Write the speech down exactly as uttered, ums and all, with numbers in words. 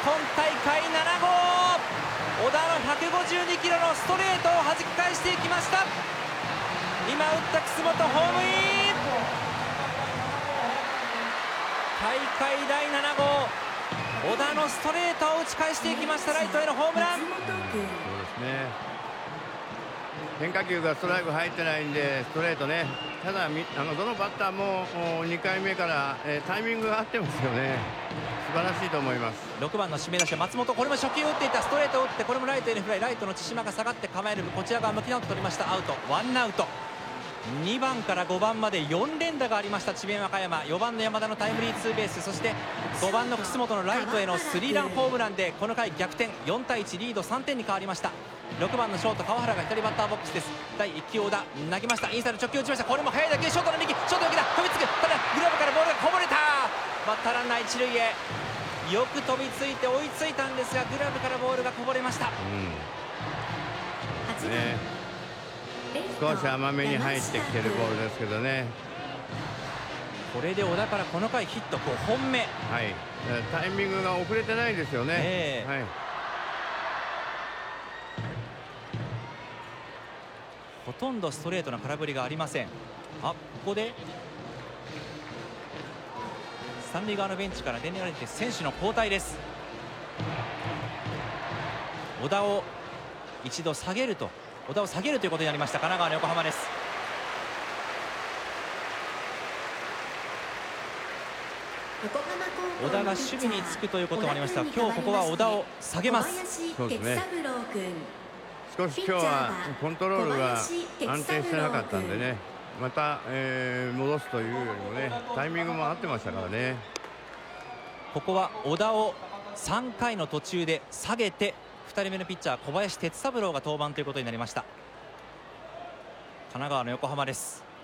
大会なな号、小田のひゃくごじゅうにキロのストレートを弾き返していきました。今打った楠本、ホームイン。大会だいなな号、小田のストレートを打ち返していきました。ライトへのホームラン。 そうですね、変化球がストライク入ってないんでストレートね。ただあのどのバッターもにかいめから、えー、タイミングが合ってますよね。素晴らしいと思います。 ろくばんの指名打者松本、これも初球を打っていた。ストレートを打って、これもライトへのフライ。ライトの千島が下がって構える。こちら側向き直って取りました。アウト、ワンアウト。にばんからごばんまでよん連打がありました智弁和歌山。よばんの山田のタイムリーツーベース、そしてごばんの楠本のライトへのスリーランホームランでこの回逆転。よんたいいち、リードさんてんに変わりました。ろくばんのショート川原が左バッターボックスです。だいいっ球小田投げました。インサイド直球打ちました。これも速い打球、ショートの右、ショートの右だ、飛びつく。ただグラブからボールがこぼれた。バッターランナー一塁へ。よく飛びついて追いついたんですが、グラブからボールがこぼれました。 うんね、少し甘めに入ってきてるボールですけどね。 これで小田からこの回ヒットごほんめ。 はい、タイミングが遅れてないですよね。 えーはい、 ほとんどストレートの空振りがありません。あ、ここで三塁側のベンチから電話が出て選手の交代です。小田を一度下げると小田を下げるということになりました。神奈川の横浜です。小田が守備につくということもありました。今日ここは小田を下げます。 そうですね、少し今日はコントロールが安定してなかったんでね、また、えー、戻すというよりもね、タイミングも合ってましたからね。 ここは小田をさんかいの途中で下げてふたりめのピッチャー小林哲三郎が登板ということになりました。神奈川の横浜です。